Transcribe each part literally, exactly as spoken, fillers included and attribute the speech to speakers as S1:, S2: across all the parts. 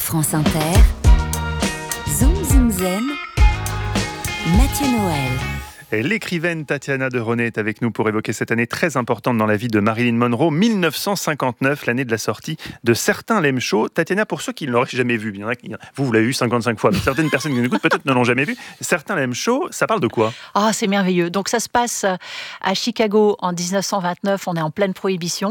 S1: France Inter, Zoom Zoom Zen, Mathieu Noël.
S2: Et l'écrivaine Tatiana de René est avec nous pour évoquer cette année très importante dans la vie de Marilyn Monroe, mille neuf cent cinquante-neuf, l'année de la sortie de Certains l'aiment chaud. Tatiana, pour ceux qui ne l'auraient jamais vu, il y en a, vous, vous l'avez vu cinquante-cinq fois, mais certaines personnes qui nous écoutent peut-être ne l'ont jamais vu. Certains l'aiment chaud, ça parle de quoi ?
S3: Ah, c'est merveilleux. Donc ça se passe à Chicago en dix-neuf cent vingt-neuf, on est en pleine prohibition.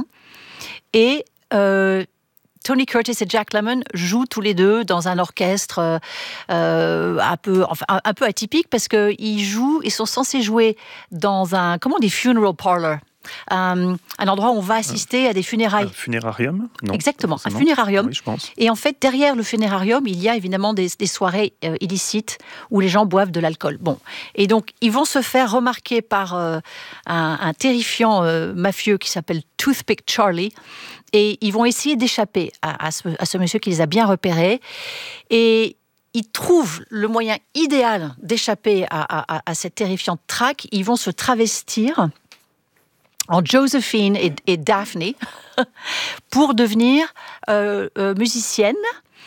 S3: Et euh, Tony Curtis et Jack Lemmon jouent tous les deux dans un orchestre euh, un, peu, enfin, un, un peu atypique parce qu'ils jouent, ils sont censés jouer dans un, comment on dit, funeral parlor. Euh, un endroit où on va assister à des funérailles.
S2: Un funérarium ? Non.
S3: Exactement, un funérarium.
S2: Oui, je pense.
S3: Et en fait, derrière le funérarium, il y a évidemment des, des soirées euh, illicites où les gens boivent de l'alcool. Bon, et donc ils vont se faire remarquer par euh, un, un terrifiant euh, mafieux qui s'appelle Toothpick Charlie, et ils vont essayer d'échapper à, à, ce, à ce monsieur qui les a bien repérés. Et ils trouvent le moyen idéal d'échapper à, à, à cette terrifiante traque. Ils vont se travestir en Josephine et, et Daphne pour devenir euh, euh, musicienne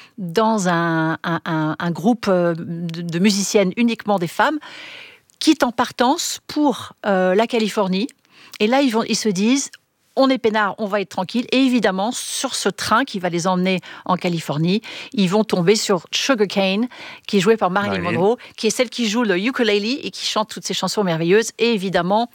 S3: dans un, un, un, un groupe de, de musiciennes uniquement des femmes, quittent en partance pour euh, la Californie. Et là, ils, vont, ils se disent, on est peinard, on va être tranquille. Et évidemment, sur ce train qui va les emmener en Californie, ils vont tomber sur Sugar Cane, qui est jouée par Marilyn
S2: Marilyn.
S3: Monroe, qui est celle qui joue le ukulele et qui chante toutes ces chansons merveilleuses. Et évidemment,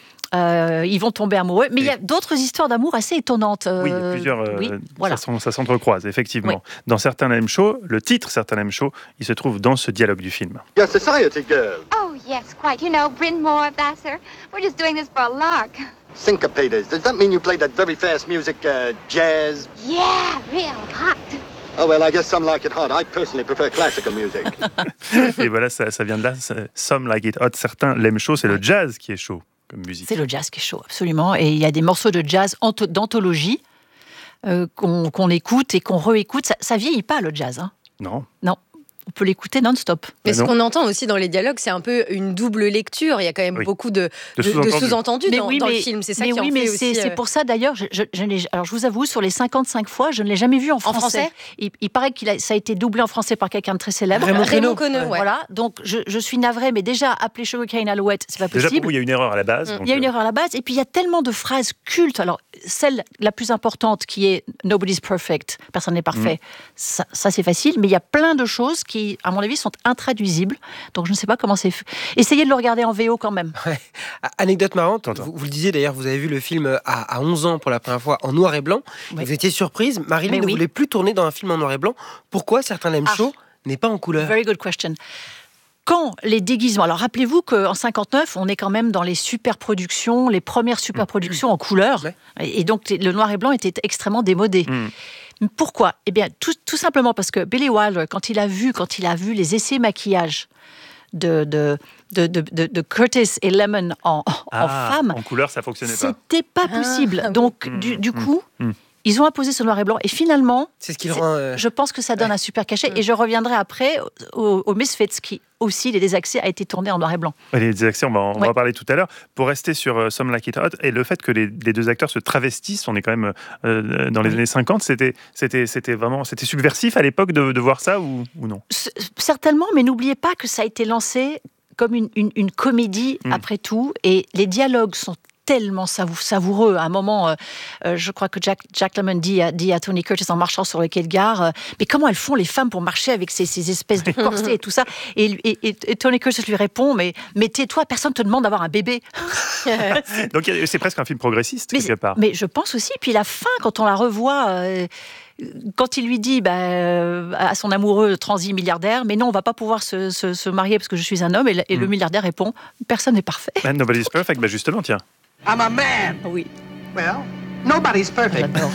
S3: Euh, ils vont tomber amoureux. Mais il y a d'autres histoires d'amour assez étonnantes. Euh,
S2: Oui, il y a plusieurs. Euh,
S3: oui, voilà.
S2: Ça, ça s'entrecroise, effectivement. Oui. Dans Certains l'aiment chaud, le titre Certains l'aiment chaud, il se trouve dans ce dialogue du film.
S4: You're a society girl.
S5: Oh, yes, quite. You know, Bryn Mawr, Vassar. We're just doing this for a lark.
S4: Syncopators. Does that mean you play that very fast music, uh, jazz?
S5: Yeah, real hot.
S4: Oh, well, I guess some like it hot. I personally prefer classical music.
S2: Et voilà, ça, ça vient de là. Some like it hot. Certains l'aiment chaud, c'est le jazz qui est chaud comme musique.
S3: C'est le jazz qui est chaud, absolument. Et il y a des morceaux de jazz d'anthologie euh, qu'on, qu'on écoute et qu'on réécoute. Ça, ça vieillit pas, le jazz. Hein.
S2: Non.
S3: Non. On peut l'écouter non-stop.
S6: Mais
S2: Mais
S6: ce
S2: non.
S6: qu'on entend aussi dans les dialogues, c'est un peu une double lecture. Il y a quand même
S2: Oui.
S6: beaucoup de,
S2: De
S6: de,
S2: sous-entendus.
S6: de sous-entendus
S3: Mais
S6: dans,
S3: oui,
S6: dans
S3: mais-
S6: le film. C'est ça
S3: mais
S6: qui
S3: oui,
S6: en
S3: mais
S6: fait
S3: c'est,
S6: aussi...
S3: c'est
S6: euh,
S3: pour ça d'ailleurs. Je, je, je n'ai- alors je vous avoue, sur les cinquante-cinq fois, je ne l'ai jamais vu en français.
S6: français
S3: il, il paraît que ça a été doublé en français par quelqu'un de très célèbre.
S6: Raymond Queneau. Queneau, ouais.
S3: Voilà. Donc je, je suis navrée, mais déjà appeler Sugar Cane Alouette, c'est pas
S2: Déjà, pour
S3: possible.
S2: vous, il y a une erreur à la base.
S6: Mm.
S2: donc,
S3: Il y a une
S2: euh,
S3: erreur à la base, et puis il y a tellement de phrases cultes. Alors, celle la plus importante qui est « Nobody's perfect », personne n'est parfait, ça, ça c'est facile, mais il y a plein de choses qui, à mon avis, sont intraduisibles. Donc je ne sais pas comment c'est fait. Essayez de le regarder en V O quand même.
S7: Ouais. Anecdote marrante,
S2: Attends.
S7: vous, vous le disiez d'ailleurs, vous avez vu le film à, à onze ans pour la première fois en noir et blanc.
S3: Oui.
S7: Vous étiez surprise, Marilyn
S3: Mais
S7: ne
S3: oui.
S7: voulait plus tourner dans un film en noir et blanc. Pourquoi Certains l'aiment
S3: Ah.
S7: chaud n'est pas en couleur?
S3: Very good question. Quand les déguisements... Alors, rappelez-vous qu'en cinquante-neuf, on est quand même dans les super-productions, les premières super-productions en couleur.
S7: Ouais.
S3: Et donc, le noir et blanc était extrêmement démodé.
S2: Mm.
S3: Pourquoi ? Eh bien, tout, tout simplement parce que Billy Wilder, quand il a vu, quand il a vu les essais maquillage de, de, de, de, de, de Curtis et Lemmon en, en
S2: Ah,
S3: femme,
S2: en couleur, ça fonctionnait pas.
S3: c'était pas possible.
S6: Ah, oui.
S3: Donc,
S2: Mm,
S3: du, du
S2: mm,
S3: coup,
S2: mm.
S3: ils ont imposé ce noir et blanc. Et finalement,
S7: C'est ce qui le
S3: c'est-
S7: rend... euh,
S3: je pense que ça donne un super cachet. Et je reviendrai après au, au Misfits, qui aussi, les désaccès, a été tourné en noir et blanc.
S2: Ouais, les deux acteurs, on va en on va
S3: Ouais.
S2: en parler tout à l'heure. Pour rester sur euh, Some Like It Hot, et le fait que les, les deux acteurs se travestissent, on est quand même euh, dans les
S3: Oui.
S2: années cinquante, c'était, c'était, c'était vraiment c'était subversif à l'époque de, de voir ça ou, ou non ?
S3: C- Certainement, mais n'oubliez pas que ça a été lancé comme une, une, une comédie,
S2: Mm.
S3: après tout. Et les dialogues sont tellement savou- savoureux. À un moment, euh, euh, je crois que Jack, Jack Lemmon dit à, dit à Tony Curtis en marchant sur le quai de gare, euh, mais comment elles font les femmes pour marcher avec ces, ces espèces de corsets et tout ça, et, lui- et, et- et Tony Curtis lui répond, mais, mais tais-toi, personne ne te demande d'avoir un bébé.
S2: Donc il y a- c'est presque un film progressiste,
S3: Mais,
S2: quelque part.
S3: mais je pense aussi, puis la fin, quand on la revoit, euh, quand il lui dit bah, euh, à son amoureux transi milliardaire, mais non, on va pas pouvoir se, se- se marier parce que je suis un homme, et, le- et le
S2: Mm.
S3: milliardaire répond, personne n'est parfait.
S2: Man, Nobody's Perfect, bah justement, tiens.
S8: I'm a man.
S3: Oui,
S8: Well, nobody's perfect.
S3: j'adore.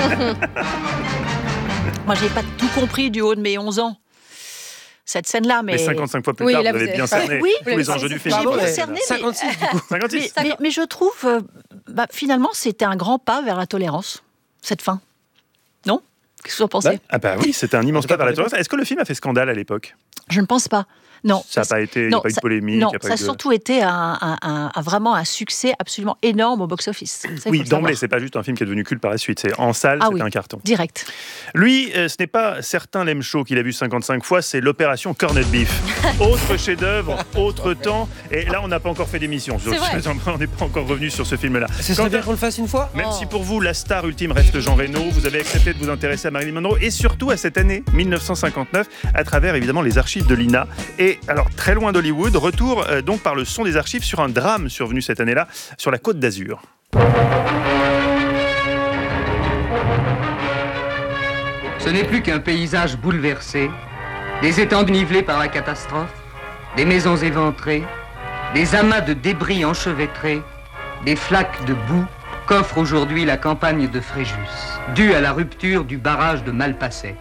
S3: Moi, j'ai pas tout compris du haut de mes onze ans, cette scène-là, mais...
S2: Mais cinquantacinq fois plus
S6: Oui,
S2: tard,
S6: là,
S2: vous
S6: vous
S2: avez
S6: avez-
S2: bien cerné
S3: Oui,
S2: tous les enjeux du film.
S3: j'ai
S7: Bravo,
S3: bien
S7: ouais.
S3: cerné, mais-
S7: cinquante-six du coup.
S2: cinquante-six
S3: Mais, mais je trouve, euh, bah, finalement, c'était un grand pas vers la tolérance, cette fin. Non ? Qu'est-ce que vous en pensez ?
S2: Bah, ah bah oui, c'était un immense pas vers la touriste. Est-ce que le film a fait scandale à l'époque ?
S3: Je ne pense pas. Non.
S2: Ça n'a pas été, il n'y a pas eu de polémique.
S3: Non,
S2: y a pas
S3: ça a
S2: eu de...
S3: surtout été un, un, un, un, vraiment un succès absolument énorme au box-office. Ça,
S2: oui, d'emblée, c'est pas juste un film qui est devenu culte par la suite. C'est en salle,
S3: ah,
S2: c'était
S3: oui.
S2: un carton.
S3: Direct.
S2: Lui, euh, ce n'est pas certain Lem Show qu'il a vu cinquante-cinq fois, c'est l'opération Corned Beef. Autre chef-d'œuvre, autre temps. Et là, on n'a pas encore fait d'émission.
S6: C'est vrai.
S2: On n'est pas encore revenu sur ce film-là.
S7: Ce serait bien qu'on le fasse une fois.
S2: Même
S6: Oh.
S2: si pour vous, la star ultime reste Jean Reno, vous avez accepté de vous intéresser à Marilyn Monroe et surtout à cette année mille neuf cent cinquante-neuf à travers évidemment les archives de l'I N A. Et alors, très loin d'Hollywood, retour euh, donc par le son des archives sur un drame survenu cette année-là sur la Côte d'Azur.
S8: Ce n'est plus qu'un paysage bouleversé, des étendues nivelées par la catastrophe, des maisons éventrées, des amas de débris enchevêtrés, des flaques de boue qu'offre aujourd'hui la campagne de Fréjus, due à la rupture du barrage de Malpasset.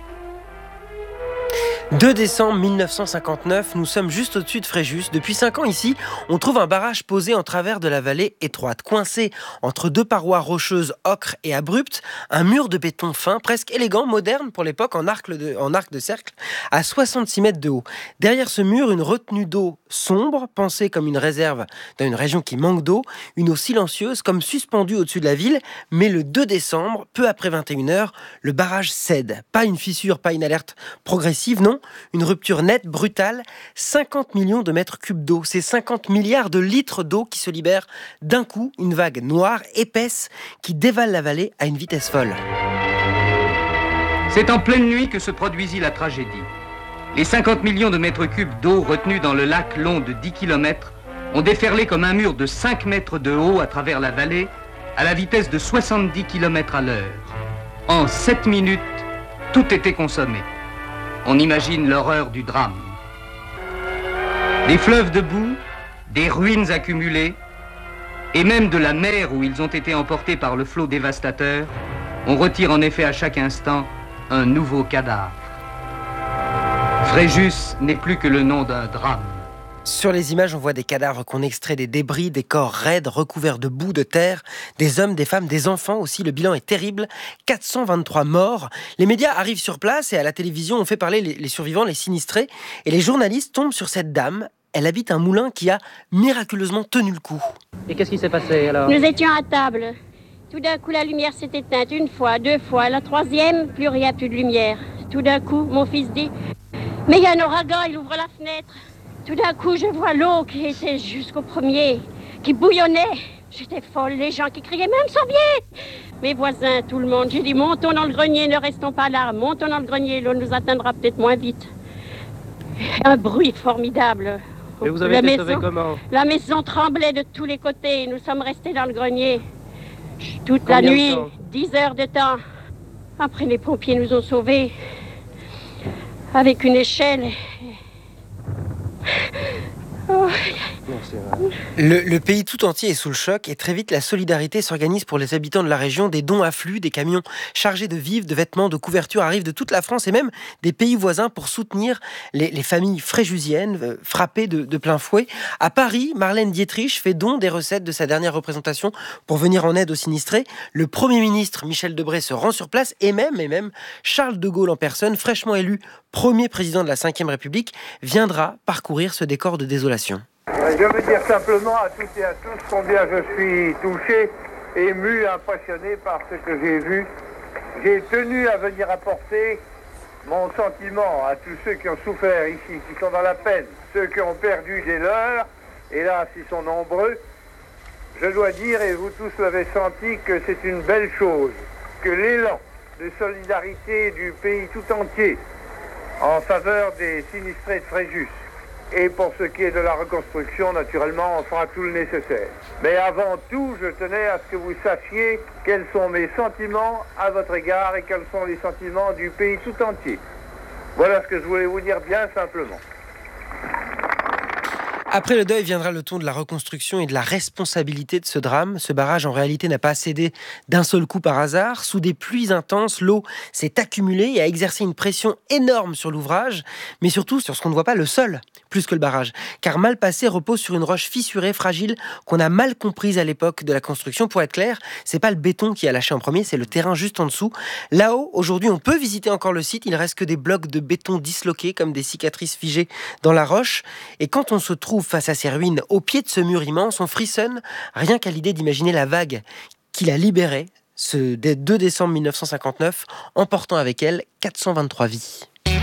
S7: deux décembre mille neuf cent cinquante-neuf, nous sommes juste au-dessus de Fréjus. Depuis cinq ans ici, on trouve un barrage posé en travers de la vallée étroite. Coincé entre deux parois rocheuses ocre et abruptes, un mur de béton fin, presque élégant, moderne pour l'époque, en arc de, en arc de cercle, à soixante-six mètres de haut. Derrière ce mur, une retenue d'eau sombre, pensée comme une réserve dans une région qui manque d'eau, une eau silencieuse comme suspendue au-dessus de la ville. Mais le deux décembre, peu après vingt et une heures, le barrage cède. Pas une fissure, pas une alerte progressive, non. Une rupture nette, brutale, cinquante millions de mètres cubes d'eau. C'est cinquante milliards de litres d'eau qui se libèrent d'un coup, une vague noire, épaisse, qui dévale la vallée à une vitesse folle.
S8: C'est en pleine nuit que se produisit la tragédie. Les cinquante millions de mètres cubes d'eau retenus dans le lac long de dix kilomètres ont déferlé comme un mur de cinq mètres de haut à travers la vallée à la vitesse de soixante-dix kilomètres à l'heure. En sept minutes, tout était consommé. On imagine l'horreur du drame. Des fleuves de boue, des ruines accumulées, et même de la mer où ils ont été emportés par le flot dévastateur, on retire en effet à chaque instant un nouveau cadavre. Fréjus n'est plus que le nom d'un drame.
S7: Sur les images, on voit des cadavres qu'on extrait des débris, des corps raides, recouverts de boue, de terre, des hommes, des femmes, des enfants aussi. Le bilan est terrible, quatre cent vingt-trois morts. Les médias arrivent sur place et à la télévision, on fait parler les, les survivants, les sinistrés. Et les journalistes tombent sur cette dame. Elle habite un moulin qui a miraculeusement tenu le coup.
S9: Et qu'est-ce qui s'est passé alors ?
S10: Nous étions à table. Tout d'un coup, la lumière s'est éteinte une fois, deux fois. La troisième, plus rien, plus de lumière. Tout d'un coup, mon fils dit « Mais il y a un ouragan, il ouvre la fenêtre !» Tout d'un coup, je vois l'eau qui était jusqu'au premier, qui bouillonnait. J'étais folle, les gens qui criaient « Même Soviet !» Mes voisins, tout le monde. J'ai dit « Montons dans le grenier, ne restons pas là. Montons dans le grenier, l'eau nous atteindra peut-être moins vite. » Un bruit formidable.
S9: Et vous avez
S10: la
S9: été
S10: maison,
S9: sauvé comment ?
S10: La maison tremblait de tous les côtés. Nous sommes restés dans le grenier toute
S9: Combien
S10: la nuit,
S9: de temps ?
S10: dix heures de temps. Après, les pompiers nous ont sauvés avec une échelle. Oh.
S7: Le, le pays tout entier est sous le choc et très vite la solidarité s'organise pour les habitants de la région. Des dons affluent, des camions chargés de vivres, de vêtements, de couvertures arrivent de toute la France et même des pays voisins pour soutenir les, les familles fréjusiennes euh, frappées de, de plein fouet. À Paris, Marlène Dietrich fait don des recettes de sa dernière représentation pour venir en aide aux sinistrés. Le Premier ministre Michel Debré se rend sur place et même, et même Charles de Gaulle en personne, fraîchement élu premier président de la cinquième République, viendra parcourir ce décor de désolation.
S11: Je veux dire simplement à toutes et à tous combien je suis touché, ému, impressionné par ce que j'ai vu. J'ai tenu à venir apporter mon sentiment à tous ceux qui ont souffert ici, qui sont dans la peine, ceux qui ont perdu des leurs, hélas ils sont nombreux. Je dois dire, et vous tous l'avez senti, que c'est une belle chose, que l'élan de solidarité du pays tout entier en faveur des sinistrés de Fréjus. Et pour ce qui est de la reconstruction, naturellement, on fera tout le nécessaire. Mais avant tout, je tenais à ce que vous sachiez quels sont mes sentiments à votre égard et quels sont les sentiments du pays tout entier. Voilà ce que je voulais vous dire bien simplement.
S7: Après le deuil viendra le ton de la reconstruction et de la responsabilité de ce drame. Ce barrage, en réalité, n'a pas cédé d'un seul coup par hasard. Sous des pluies intenses, l'eau s'est accumulée et a exercé une pression énorme sur l'ouvrage, mais surtout sur ce qu'on ne voit pas, le sol, plus que le barrage. Car Malpasset repose sur une roche fissurée, fragile, qu'on a mal comprise à l'époque de la construction. Pour être clair, c'est pas le béton qui a lâché en premier, c'est le terrain juste en dessous. Là-haut, aujourd'hui, on peut visiter encore le site. Il ne reste que des blocs de béton disloqués, comme des cicatrices figées dans la roche. Et quand on se trouve face à ces ruines, au pied de ce mur immense, on frissonne rien qu'à l'idée d'imaginer la vague qu'il a libérée ce deux décembre mille neuf cent cinquante-neuf, emportant avec elle quatre cent vingt-trois vies.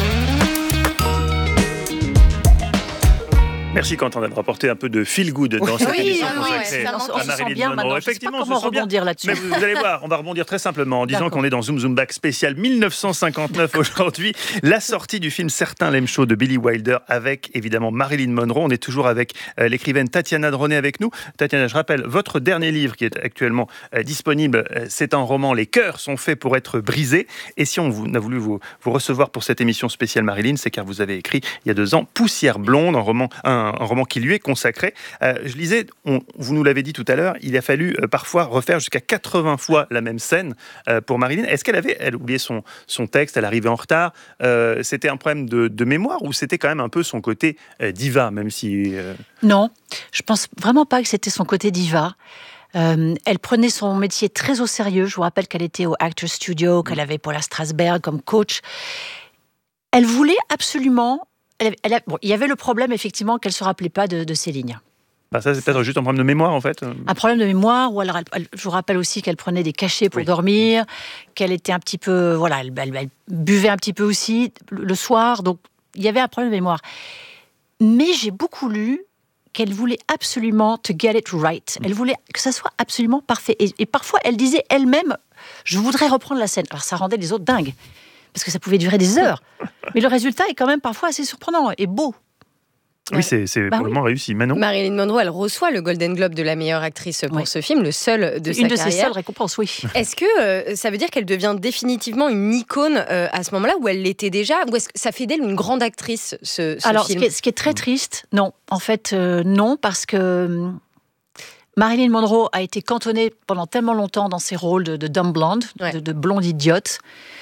S2: Merci Quentin d'avoir apporté un peu de feel good dans cette
S3: oui,
S2: émission
S3: oui,
S2: consacrée
S3: ouais, on, on
S2: à
S3: se
S2: Marilyn
S3: sent bien
S2: Monroe.
S3: maintenant.
S2: Effectivement,
S3: je sais pas comment rebondir là-dessus.
S2: Mais vous, vous allez voir, on va rebondir très simplement en disant
S3: D'accord.
S2: qu'on est dans Zoom Zoom Back spécial mille neuf cent cinquante-neuf aujourd'hui, la sortie du film Certains l'aiment chaud de Billy Wilder avec évidemment Marilyn Monroe. On est toujours avec euh, l'écrivaine Tatiana de René avec nous. Tatiana, je rappelle, votre dernier livre qui est actuellement euh, disponible, euh, c'est un roman Les cœurs sont faits pour être brisés. Et si on vous, a voulu vous, vous recevoir pour cette émission spéciale Marilyn, c'est car vous avez écrit il y a deux ans Poussière blonde, un roman, un, un roman qui lui est consacré. Euh, je lisais, on, vous nous l'avez dit tout à l'heure, il a fallu euh, parfois refaire jusqu'à quatre-vingts fois la même scène euh, pour Marilyn. Est-ce qu'elle avait, elle oubliait son, son texte, elle arrivait en retard, euh, c'était un problème de, de mémoire ou c'était quand même un peu son côté euh, diva, même si... Euh...
S3: Non, je pense vraiment pas que c'était son côté diva. Euh, elle prenait son métier très au sérieux. Je vous rappelle qu'elle était au Actors Studio, qu'elle avait Paula Strasberg comme coach. Elle voulait absolument... Elle, elle, bon, il y avait le problème, effectivement, qu'elle ne se rappelait pas de, de ses lignes.
S2: Bah ça, c'est peut-être juste un problème de mémoire, en fait.
S3: Un problème de mémoire, ou alors, elle, elle, je vous rappelle aussi qu'elle prenait des cachets pour oui. dormir, qu'elle était un petit peu... Voilà, elle, elle, elle buvait un petit peu aussi le, le soir, donc il y avait un problème de mémoire. Mais j'ai beaucoup lu qu'elle voulait absolument to get it right. Elle voulait que ça soit absolument parfait. Et, et parfois, elle disait elle-même, je voudrais reprendre la scène. Alors ça rendait les autres dingues, parce que ça pouvait durer des heures. Mais le résultat est quand même parfois assez surprenant et beau.
S2: Oui, c'est, c'est
S6: bah
S2: probablement
S6: oui.
S2: réussi. Manon
S6: Marilyn Monroe, elle reçoit le Golden Globe de la meilleure actrice pour ouais. ce film, le seul de
S3: Une
S6: sa
S3: de
S6: carrière.
S3: ses seules récompenses, oui.
S6: Est-ce que euh, ça veut dire qu'elle devient définitivement une icône euh, à ce moment-là, ou elle l'était déjà, ou est-ce que ça fait d'elle une grande actrice, ce, ce
S3: Alors,
S6: film?
S3: ce qui, est, ce qui est très triste, non. En fait, euh, non, parce que euh, Marilyn Monroe a été cantonnée pendant tellement longtemps dans ses rôles de, de dumb blonde, ouais. de, de blonde idiote.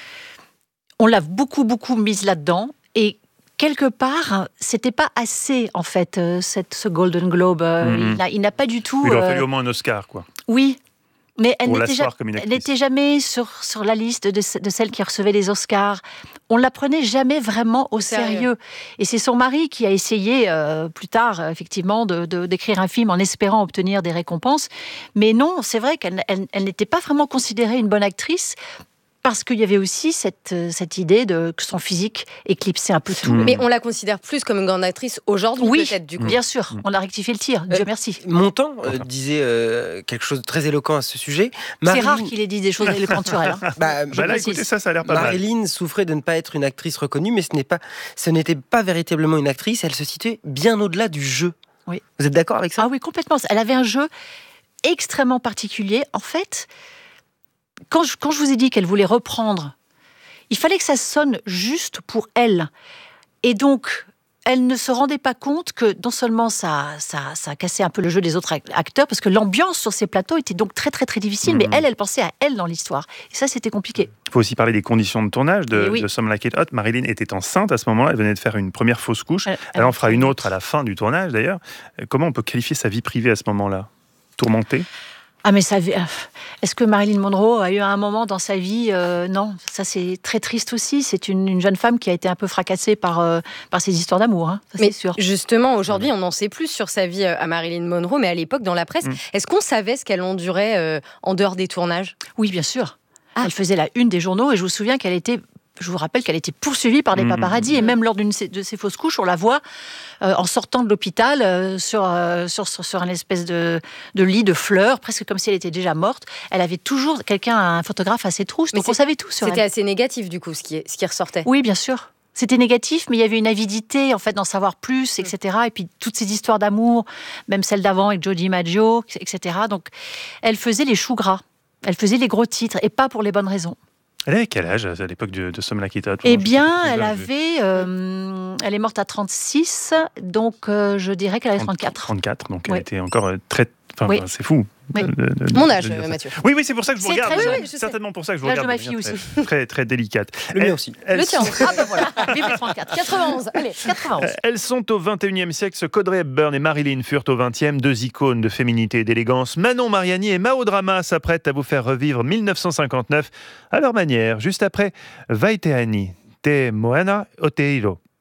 S3: On l'a beaucoup, beaucoup mise là-dedans, et quelque part, c'était pas assez, en fait, euh, cette, ce Golden Globe. Euh, mm-hmm. il, n'a, il n'a pas du tout...
S2: Il aurait fallu
S3: euh,
S2: au moins un Oscar, quoi.
S3: Oui, mais elle n'était, ja-
S2: elle
S3: n'était jamais sur, sur la liste de, de celles qui recevaient les Oscars. On la prenait jamais vraiment au sérieux. sérieux. Et c'est son mari qui a essayé, euh, plus tard, effectivement, de, de, d'écrire un film en espérant obtenir des récompenses. Mais non, c'est vrai qu'elle elle, elle n'était pas vraiment considérée une bonne actrice, parce qu'il y avait aussi cette, cette idée de, que son physique éclipsait un peu tout.
S6: Mmh. Mais on la considère plus comme une grande actrice aujourd'hui,
S3: oui,
S6: peut-être, du coup.
S3: Bien sûr, on a rectifié le tir, Dieu
S7: euh,
S3: merci.
S7: Montand euh, disait euh, quelque chose de très éloquent à ce sujet.
S3: Marilyn... C'est rare qu'il ait dit des choses éloquentes sur elle. Hein.
S2: Bah, bah là, écoutez, ça, ça a l'air pas
S7: Marilyn
S2: mal.
S7: Marilyn souffrait de ne pas être une actrice reconnue, mais ce, n'est pas, ce n'était pas véritablement une actrice, elle se situait bien au-delà du jeu.
S3: Oui.
S7: Vous êtes d'accord avec ça?
S3: Ah oui, complètement. Elle avait un jeu extrêmement particulier. En fait, quand je, quand je vous ai dit qu'elle voulait reprendre, il fallait que ça sonne juste pour elle. Et donc, elle ne se rendait pas compte que non seulement ça, ça, ça cassait un peu le jeu des autres acteurs, parce que l'ambiance sur ces plateaux était donc très, très, très difficile. Mmh. Mais elle, elle pensait à elle dans l'histoire. Et ça, c'était compliqué.
S2: Il faut aussi parler des conditions de tournage de,
S3: oui.
S2: de Some Like It Hot. Marilyn était enceinte à ce moment-là. Elle venait de faire une première fausse couche. Elle, elle en fera une autre à la fin du tournage, d'ailleurs. Comment on peut qualifier sa vie privée à ce moment-là? Tourmentée?
S3: Ah mais ça, est-ce que Marilyn Monroe a eu un moment dans sa vie euh, non, ça c'est très triste aussi. C'est une, une jeune femme qui a été un peu fracassée par, euh, par ses histoires d'amour, hein, ça,
S6: mais
S3: c'est sûr.
S6: Justement, aujourd'hui, on en sait plus sur sa vie à Marilyn Monroe, mais à l'époque, dans la presse, mmh. est-ce qu'on savait ce qu'elle endurait euh, en dehors des tournages?
S3: Oui, bien sûr. Ah. Elle faisait la une des journaux et je vous souviens qu'elle était... Je vous rappelle qu'elle était poursuivie par des paparazzis. Mmh. Et même lors d'une de ses fausses couches, on la voit euh, en sortant de l'hôpital euh, sur, euh, sur, sur, sur un espèce de, de lit de fleurs, presque comme si elle était déjà morte. Elle avait toujours quelqu'un, un photographe à ses trousses. Mais donc on savait tout sur
S6: C'était
S3: elle.
S6: assez négatif, du coup, ce qui, ce qui ressortait.
S3: Oui, bien sûr. C'était négatif, mais il y avait une avidité, en fait, d'en savoir plus, et cetera. Et puis, toutes ces histoires d'amour, même celle d'avant avec Joe DiMaggio, et cetera. Donc, elle faisait les choux gras. Elle faisait les gros titres, et pas pour les bonnes raisons.
S2: Elle avait quel âge à l'époque de, de Some Like It Hot?
S3: Eh bien, elle avait, euh, elle est morte à trente-six, donc euh, je dirais qu'elle avait trente-quatre.
S2: trente-quatre, donc
S3: oui.
S2: Elle était encore très... Enfin,
S3: oui.
S2: c'est fou.
S3: Oui.
S2: De, de, de,
S6: Mon âge,
S2: de
S6: Mathieu.
S2: Oui, oui, c'est pour ça que je vous
S3: c'est
S2: regarde.
S3: Très,
S6: oui, oui,
S2: certainement pour ça que je vous
S3: L'âge
S2: regarde.
S3: de ma fille aussi.
S2: Très, très, très délicate.
S7: Le mien aussi.
S2: Elles
S6: Le tien.
S2: sont...
S6: Ah ben voilà.
S3: Vive les trente-quatre.
S6: quatre-vingt-onze. Allez, quatre-vingt-onze.
S2: Elles sont au vingt et unième siècle. Ce qu'Audrey Hepburn et Marilyn furent au vingtième. Deux icônes de féminité et d'élégance. Manon Mariani et Mao Drama s'apprêtent à vous faire revivre mille neuf cent cinquanteneuf à leur manière. Juste après, Vaiteani, Te Moana Oteiro.